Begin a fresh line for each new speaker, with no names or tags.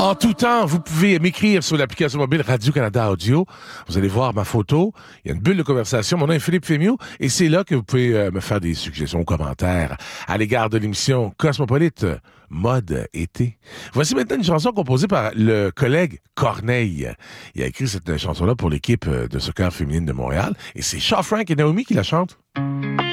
En tout temps, vous pouvez m'écrire sur l'application mobile Radio-Canada Audio. Vous allez voir ma photo. Il y a une bulle de conversation. Mon nom est Philippe Fémieux et c'est là que vous pouvez me faire des suggestions ou commentaires à l'égard de l'émission Cosmopolite Mode été. Voici maintenant une chanson composée par le collègue Corneille. Il a écrit cette chanson-là pour l'équipe de soccer féminine de Montréal et c'est Shaw Frank et Naomi qui la chantent.